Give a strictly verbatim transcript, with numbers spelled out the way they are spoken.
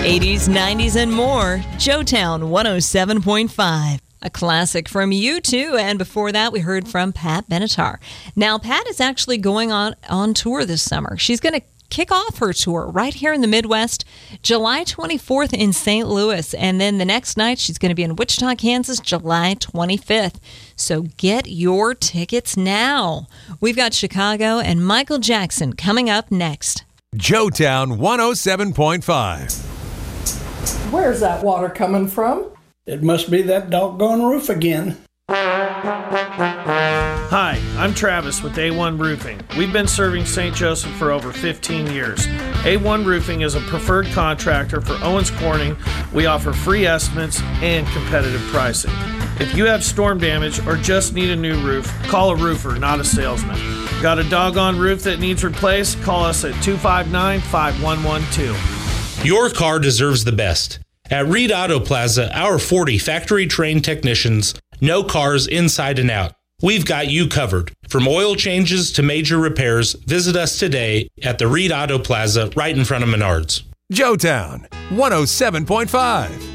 eighties, nineties, and more. Joetown one oh seven point five. A classic from U two, and before that we heard from Pat Benatar. Now, Pat is actually going on, on tour this summer. She's going to kick off her tour right here in the Midwest, July twenty-fourth in Saint Louis, and then the next night she's going to be in Wichita, Kansas, July twenty-fifth. So get your tickets now. We've got Chicago and Michael Jackson coming up next. Joetown one oh seven point five. Where's that water coming from? It must be that doggone roof again. Hi, I'm Travis with A one Roofing. We've been serving Saint Joseph for over fifteen years. A one Roofing is a preferred contractor for Owens Corning. We offer free estimates and competitive pricing. If you have storm damage or just need a new roof, call a roofer, not a salesman. Got a doggone roof that needs replaced? Call us at two five nine, five one one two. Your car deserves the best. At Reed Auto Plaza, our forty factory-trained technicians know cars inside and out. We've got you covered. From oil changes to major repairs, visit us today at the Reed Auto Plaza right in front of Menards. Joetown one oh seven point five.